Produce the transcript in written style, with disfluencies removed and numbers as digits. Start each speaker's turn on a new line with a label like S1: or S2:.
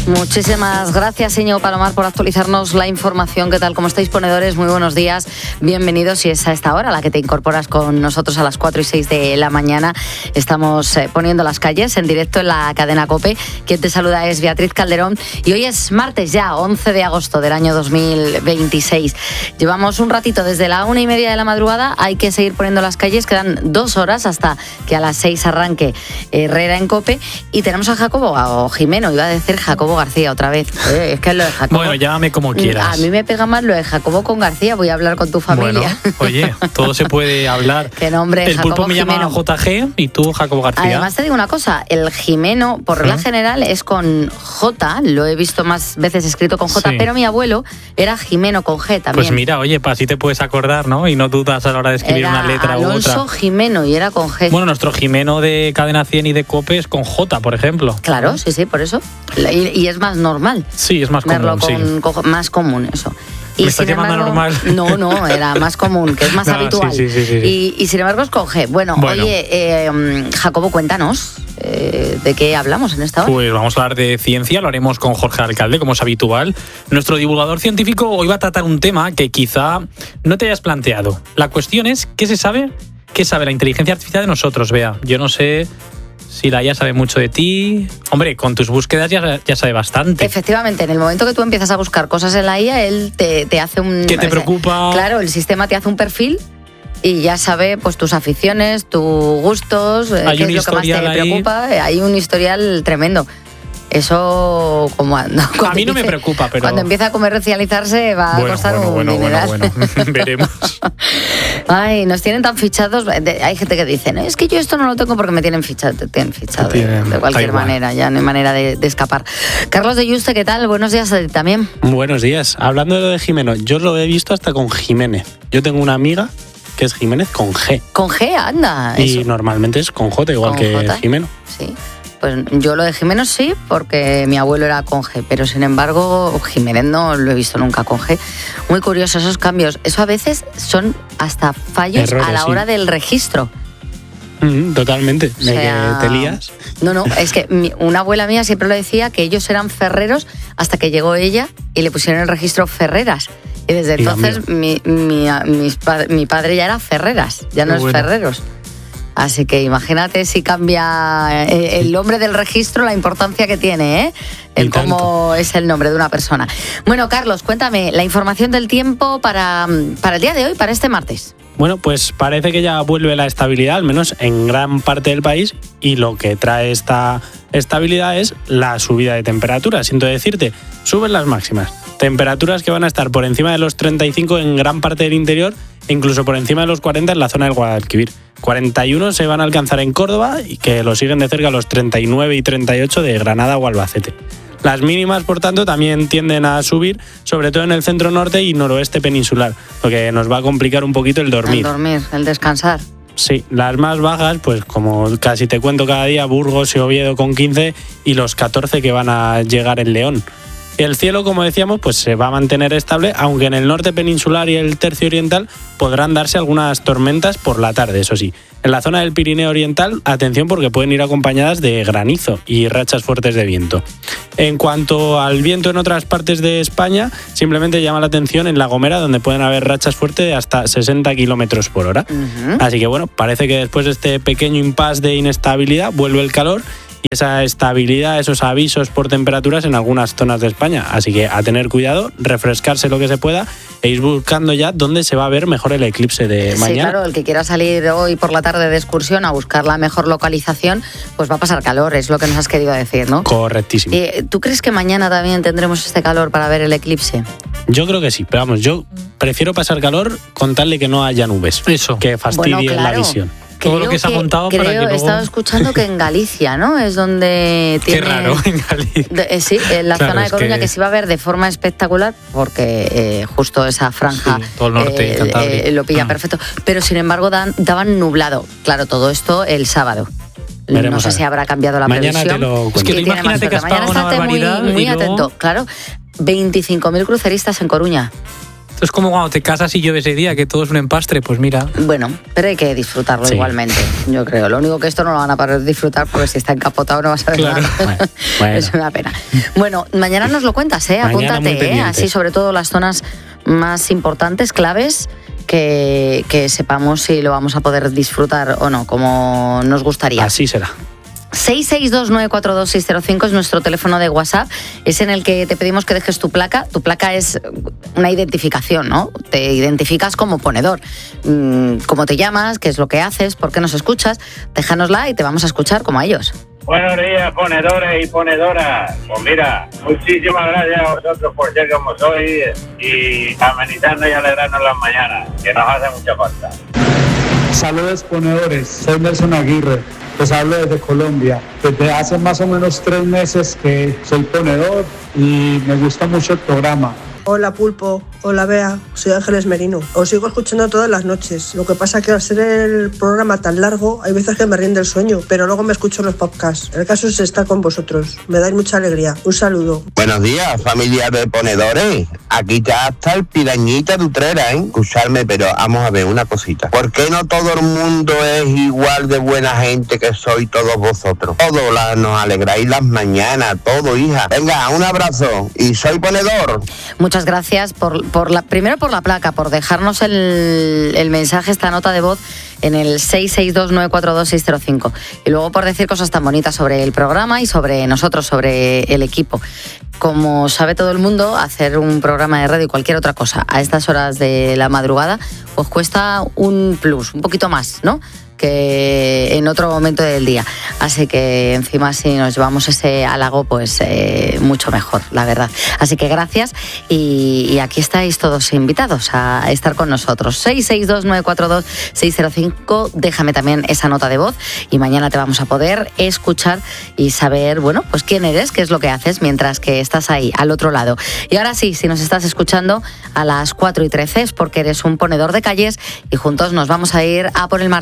S1: Muchísimas gracias, Íñigo Palomar, por actualizarnos la información. ¿Qué tal? ¿Cómo estáis, ponedores? Muy buenos días. Bienvenidos. Si es a esta hora a la que te incorporas con nosotros a las 4 y 6 de la mañana, estamos poniendo las calles en directo en la cadena COPE. Quien te saluda es Beatriz Calderón y hoy es martes ya, 11 de agosto del año 2026. Llevamos un ratito desde la 1:30 de la madrugada. Hay que seguir poniendo las calles. Quedan 2 horas hasta que a las 6 arranque Herrera en COPE. Y tenemos a Jacobo, o Jimeno, iba a decir Jacobo García otra vez. Es que es lo de Jacobo.
S2: Bueno, llámame como quieras.
S1: A mí me pega más lo de Jacobo con García. Voy a hablar con tu familia.
S2: Bueno, oye, todo se puede hablar.
S1: ¿Qué nombre?
S2: El
S1: Jacobo
S2: pulpo me
S1: Jimeno.
S2: llama JG y tú Jacobo García.
S1: Además te digo una cosa, el Jimeno por regla general es con J, lo he visto más veces escrito con J,
S2: sí.
S1: Pero mi abuelo era Jimeno con G también.
S2: Pues mira, oye, así te puedes acordar, ¿no? Y no dudas a la hora de escribir
S1: era
S2: una letra u otra.
S1: Alonso Jimeno y era con G.
S2: Bueno, nuestro Jimeno de Cadena 100 y de COPE es con J, por ejemplo.
S1: Claro, sí, por eso. Y es más normal.
S2: Sí, es más común,
S1: más común, eso.
S2: ¿Me estás llamando normal?
S1: No, era más común, que es más habitual.
S2: Sí.
S1: Y sin embargo es con G. Bueno. Oye, Jacobo, cuéntanos, ¿de qué hablamos en esta hora?
S2: Pues vamos a hablar de ciencia, lo haremos con Jorge Alcalde, como es habitual. Nuestro divulgador científico hoy va a tratar un tema que quizá no te hayas planteado. La cuestión es, ¿qué se sabe? ¿Qué sabe la inteligencia artificial de nosotros, Bea? Yo no sé si la IA sabe mucho de ti. Hombre, con tus búsquedas ya sabe bastante.
S1: Efectivamente, en el momento que tú empiezas a buscar cosas en la IA, él te hace un...
S2: ¿Qué te preocupa?
S1: Claro, el sistema te hace un perfil y ya sabe pues tus aficiones, tus gustos, qué es lo que más te preocupa. Hay un historial tremendo. Eso, cuando
S2: a mí no me preocupa, pero...
S1: Cuando empieza a comercializarse va a costar un dineral.
S2: Bueno, veremos.
S1: Ay, nos tienen tan fichados. Hay gente que dice, no, es que yo esto no lo tengo porque me tienen fichado. Te tienen fichado de cualquier manera, ya no hay manera de escapar. Carlos de Yuste, ¿qué tal? Buenos días a ti también.
S3: Buenos días. Hablando de lo de Jimeno, yo lo he visto hasta con Jiménez. Yo tengo una amiga que es Jiménez con G.
S1: ¿Con G? Anda.
S3: Y eso. Normalmente es con J, igual que J. Jimeno.
S1: Sí. Pues yo lo de Jimeno sí, porque mi abuelo era con G, pero sin embargo Jiménez no lo he visto nunca con G. Muy curioso esos cambios. Eso a veces son hasta fallos errores, a la hora del registro.
S3: Totalmente, de que te lías.
S1: No, es que una abuela mía siempre lo decía, que ellos eran ferreros hasta que llegó ella y le pusieron el registro Ferreras. Y desde entonces mi padre ya era Ferreras, ya no es Ferreros. Así que imagínate si cambia el nombre del registro, la importancia que tiene, el cómo es el nombre de una persona. Bueno, Carlos, cuéntame la información del tiempo para el día de hoy, para este martes.
S3: Bueno, pues parece que ya vuelve la estabilidad, al menos en gran parte del país, y lo que trae esta estabilidad es la subida de temperaturas. Siento decirte, suben las máximas. Temperaturas que van a estar por encima de los 35 en gran parte del interior e incluso por encima de los 40 en la zona del Guadalquivir. 41 se van a alcanzar en Córdoba y que lo siguen de cerca los 39 y 38 de Granada o Albacete. Las mínimas, por tanto, también tienden a subir, sobre todo en el centro norte y noroeste peninsular, lo que nos va a complicar un poquito el dormir.
S1: El dormir, el descansar.
S3: Sí, las más bajas, pues como casi te cuento cada día, Burgos y Oviedo con 15 y los 14 que van a llegar en León. El cielo, como decíamos, pues se va a mantener estable, aunque en el norte peninsular y el tercio oriental podrán darse algunas tormentas por la tarde, eso sí. En la zona del Pirineo Oriental, atención porque pueden ir acompañadas de granizo y rachas fuertes de viento. En cuanto al viento en otras partes de España, simplemente llama la atención en La Gomera, donde pueden haber rachas fuertes de hasta 60 kilómetros por hora. Así que bueno, parece que después de este pequeño impasse de inestabilidad vuelve el calor y esa estabilidad, esos avisos por temperaturas en algunas zonas de España. Así que a tener cuidado, refrescarse lo que se pueda e ir buscando ya dónde se va a ver mejor el eclipse de mañana.
S1: Sí, claro, el que quiera salir hoy por la tarde de excursión a buscar la mejor localización, pues va a pasar calor, es lo que nos has querido decir, ¿no?
S3: Correctísimo.
S1: ¿Tú crees que mañana también tendremos este calor para ver el eclipse?
S3: Yo creo que sí, pero vamos, yo prefiero pasar calor con tal de que no haya nubes.
S2: Eso.
S3: Que fastidien la visión.
S2: Todo lo que se ha montado para que luego...
S1: He estado escuchando que en Galicia, ¿no? Es donde tiene...
S2: Qué raro, en Galicia.
S1: Sí, en la zona de Coruña, que se va a ver de forma espectacular porque justo esa franja
S2: todo el norte,
S1: lo pilla perfecto. Pero sin embargo daban nublado. Claro, todo esto el sábado.
S3: Veremos,
S1: no sé si habrá cambiado la
S3: mañana
S1: previsión.
S3: Te lo cuento.
S2: Es que imagínate que has pagado una barbaridad
S1: muy
S2: y luego...
S1: atento. Claro, 25.000 cruceristas en Coruña.
S2: Esto es como cuando te casas y llueve ese día, que todo es un empastre, pues mira.
S1: Bueno, pero hay que disfrutarlo igualmente, yo creo. Lo único que esto no lo van a poder disfrutar porque si está encapotado no vas a ver nada. Bueno. Es una pena. Bueno, mañana nos lo cuentas, apúntate, así sobre todo las zonas más importantes, claves, que sepamos si lo vamos a poder disfrutar o no, como nos gustaría.
S3: Así será.
S1: 662-942-605 es nuestro teléfono de WhatsApp, es en el que te pedimos que dejes tu placa. Tu placa es una identificación, ¿no? Te identificas como ponedor. ¿Cómo te llamas? ¿Qué es lo que haces? ¿Por qué nos escuchas? Déjanosla y te vamos a escuchar como a ellos.
S4: Buenos días, ponedores y ponedoras. Pues mira, muchísimas gracias a vosotros por ser como sois y amenizarnos y alegrarnos las mañanas, que nos hace mucha falta.
S5: Saludos, ponedores. Soy Nelson Aguirre. Les hablo desde Colombia. Desde hace más o menos 3 meses que soy ponedor y me gusta mucho el programa.
S6: Hola Pulpo, hola Bea, soy Ángeles Merino. Os sigo escuchando todas las noches. Lo que pasa es que al ser el programa tan largo, hay veces que me rinde el sueño, pero luego me escucho los podcasts. El caso es estar con vosotros. Me dais mucha alegría. Un saludo.
S7: Buenos días, familia de ponedores. Aquí ya está el pirañita de Utrera, Escucharme, pero vamos a ver una cosita. ¿Por qué no todo el mundo es igual de buena gente que sois todos vosotros? Todos nos alegráis las mañanas, todo, hija. Venga, un abrazo. Y soy ponedor.
S1: Muchas gracias primero por la placa, por dejarnos el mensaje, esta nota de voz en el 662-942-605 y luego por decir cosas tan bonitas sobre el programa y sobre nosotros, sobre el equipo. Como sabe todo el mundo, hacer un programa de radio y cualquier otra cosa a estas horas de la madrugada os cuesta un plus, un poquito más, ¿no?, que en otro momento del día. Así que encima si nos llevamos ese halago, pues mucho mejor, la verdad. Así que gracias y aquí estáis todos invitados a estar con nosotros. 662-942-605, déjame también esa nota de voz y mañana te vamos a poder escuchar y saber, bueno, pues quién eres, qué es lo que haces mientras que estás ahí, al otro lado. Y ahora sí, si nos estás escuchando a las 4:13 es porque eres un ponedor de calles y juntos nos vamos a ir a por el martes.